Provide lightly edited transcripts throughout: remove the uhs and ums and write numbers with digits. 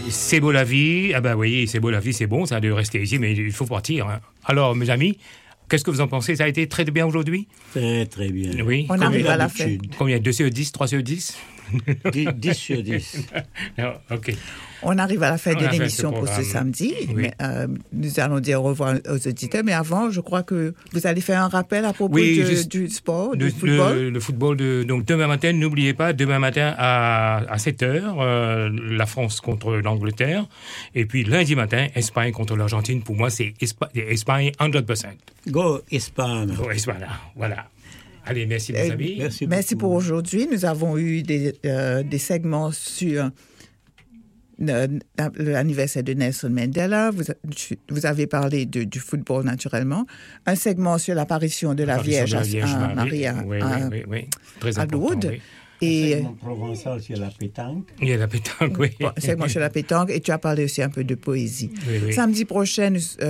C'est beau la vie. Ah ben oui, c'est beau la vie, c'est bon, ça de rester ici, mais il faut partir. Hein. Alors, mes amis, qu'est-ce que vous en pensez? Ça a été très bien aujourd'hui? Très, très bien. Oui. On arrive à la fin. Combien? 2 sur 10? 3 sur 10? 10 sur 10. Non, ok. On arrive à la fin On de a fait l'émission ce pour ce programme. samedi. Oui. Mais, nous allons dire au revoir aux auditeurs. Mais avant, je crois que vous allez faire un rappel à propos Oui, du juste sport, du football. Le football. Donc demain matin, n'oubliez pas, demain matin à 7h, la France contre l'Angleterre. Et puis lundi matin, Espagne contre l'Argentine. Pour moi, c'est Espagne 100%. Go Espagne. Oh, Espagne, voilà. Allez, merci mes amis. Merci pour aujourd'hui. Nous avons eu des segments sur l'anniversaire de Nelson Mandela. Vous avez parlé du football naturellement. Un segment sur l'apparition de la Vierge Marie oui. Très à important, Lourdes. oui. Et Un segment provençal sur la pétanque. Il y a la pétanque, oui. un segment sur la pétanque. Et tu as parlé aussi un peu de poésie. Oui. Samedi prochain,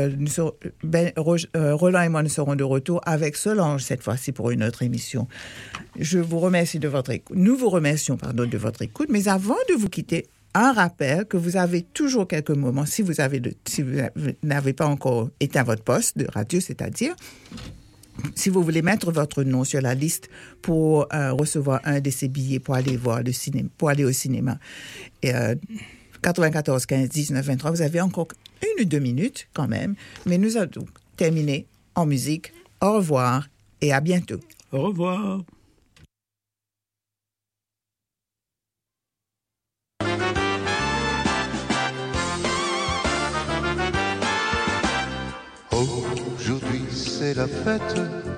Roland et moi, nous serons de retour avec Solange, cette fois-ci, pour une autre émission. Je vous remercie de votre écoute. Nous vous remercions, de votre écoute. Mais avant de vous quitter, un rappel que vous avez toujours quelques moments, si vous n'avez pas encore éteint votre poste de radio, c'est-à-dire, si vous voulez mettre votre nom sur la liste pour recevoir un de ces billets pour aller voir le cinéma, pour aller au cinéma, 94 15 19 23, vous avez encore 1 ou 2 minutes quand même, mais nous allons terminer en musique. Au revoir et à bientôt. Au revoir. Aujourd'hui c'est la fête.